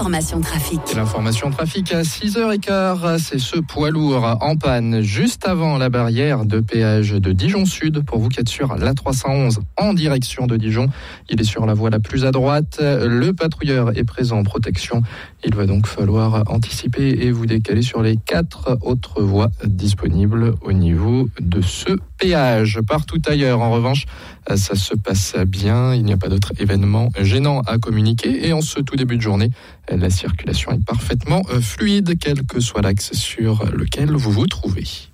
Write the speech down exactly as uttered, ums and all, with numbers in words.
l'information trafic. Et l'information trafic à six heures quinze, c'est ce poids lourd en panne juste avant la barrière de péage de Dijon Sud. Pour vous qui êtes sur l'A trois cent onze en direction de Dijon, il est sur la voie la plus à droite. Le patrouilleur est présent en protection. Il va donc falloir anticiper et vous décaler sur les quatre autres voies disponibles au niveau de ce péage. Partout ailleurs, en revanche, ça se passe bien. Il n'y a pas d'autres événements gênants à communiquer. Et en ce tout début de journée, la circulation est parfaitement fluide, quel que soit l'axe sur lequel vous vous trouvez.